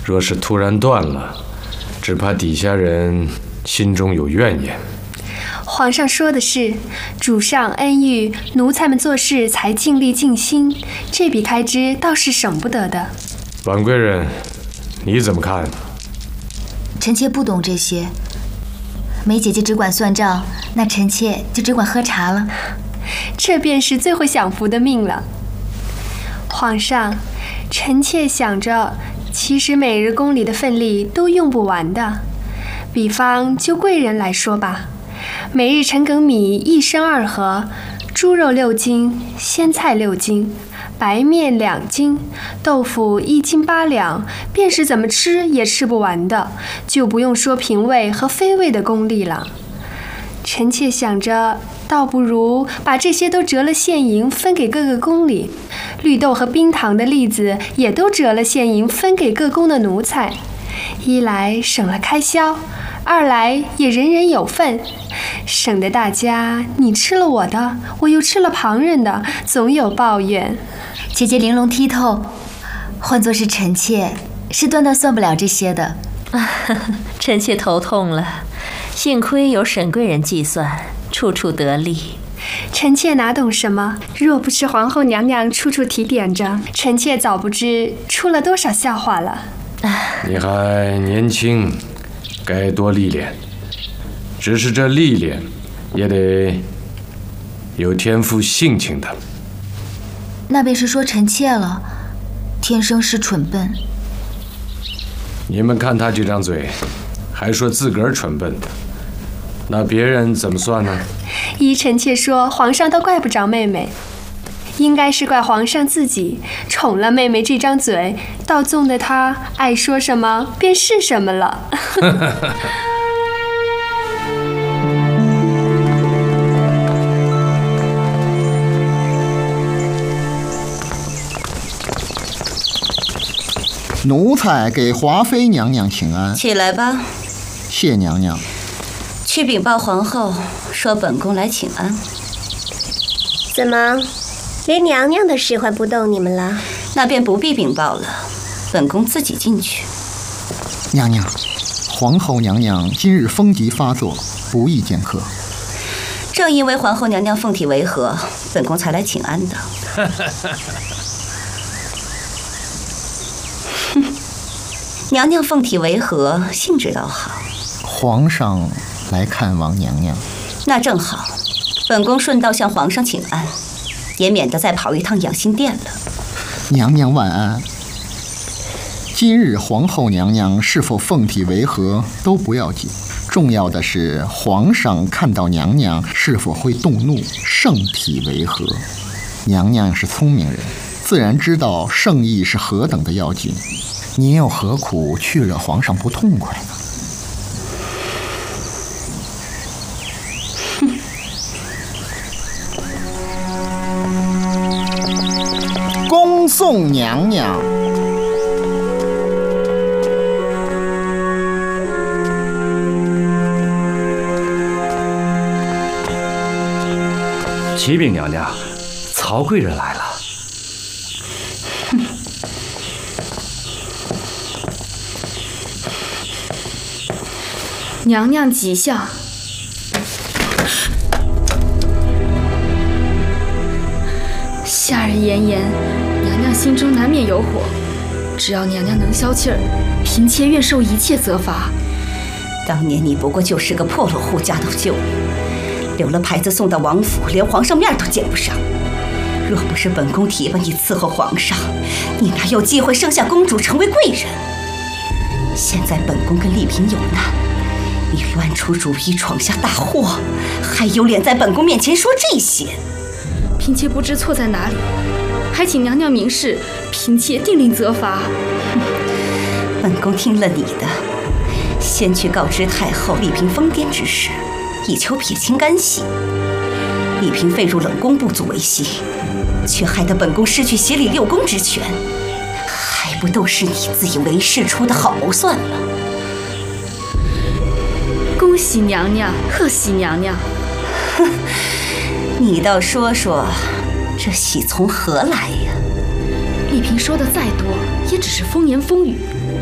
若是突然断了，只怕底下人心中有怨言。 皇上说的是，主上恩遇奴才们做事才尽力尽心，这笔开支倒是省不得的。 婉贵人，你怎么看？ 臣妾不懂这些，梅姐姐只管算账，那臣妾就只管喝茶了。 这便是最会享福的命了。皇上，臣妾想着，其实每日宫里的份例都用不完的。比方就贵人来说吧，每日陈梗米1升2合，猪肉6斤，鲜菜6斤，白面2斤，豆腐1斤8两，便是怎么吃也吃不完的，就不用说评位和非位的功力了。臣妾想着，倒不如把这些都折了现银分给各个宫里，绿豆和冰糖的栗子也都折了现银分给各宫的奴才，一来省了开销，二来也人人有份，省得大家你吃了我的，我又吃了旁人的，总有抱怨。 姐姐玲珑剔透，换作是臣妾，是断断算不了这些的。 臣妾头痛了，幸亏有沈贵人计算，处处得力。 臣妾哪懂什么，若不是皇后娘娘处处提点着，臣妾早不知出了多少笑话了。 你还年轻，该多历练，只是这历练也得有天赋性情的。 那便是说臣妾了，天生是蠢笨。 你们看他这张嘴，还说自个儿蠢笨的，那别人怎么算呢？ 依臣妾说，皇上都怪不着妹妹，应该是怪皇上自己宠了妹妹这张嘴，倒纵得她爱说什么便是什么了。 奴才给华妃娘娘请安。 起来吧。 谢娘娘。 去禀报皇后，说本宫来请安。 怎么，连娘娘的使唤不动你们了？ 那便不必禀报了，本宫自己进去。 娘娘，皇后娘娘今日风疾发作，不宜见客。 正因为皇后娘娘凤体违和，本宫才来请安的。娘娘凤体违和，兴致倒好。 皇上来看望娘娘， 那正好，本宫顺道向皇上请安，也免得再跑一趟养心殿了。 娘娘万安。今日皇后娘娘是否凤体违和都不要紧，重要的是皇上看到娘娘是否会动怒，圣体违和。娘娘是聪明人，自然知道圣意是何等的要紧，您又何苦去惹皇上不痛快呢？恭送娘娘。 启禀娘娘，曹贵人来了。 娘娘吉祥。下人言言，娘娘心中难免有火，只要娘娘能消气儿，嫔妾愿受一切责罚。 当年你不过就是个破落户嫁到旧里，留了牌子送到王府，连皇上面都见不上。若不是本宫提拔你伺候皇上，你哪有机会生下公主成为贵人？现在本宫跟丽嫔有难，你乱出主意闯下大祸，还有脸在本宫面前说这些？ 嫔妾不知错在哪里，还请娘娘明示，嫔妾定令责罚。 本宫听了你的，先去告知太后丽嫔疯癫之事，以求撇清干系。丽嫔废入冷宫不足为惜，却害得本宫失去协理6宫之权，还不都是你自以为是出的好谋算了？ 恭喜娘娘，贺喜娘娘。 哼，你倒说说，这喜从何来呀？ 丽嫔说的再多，也只是风言风语，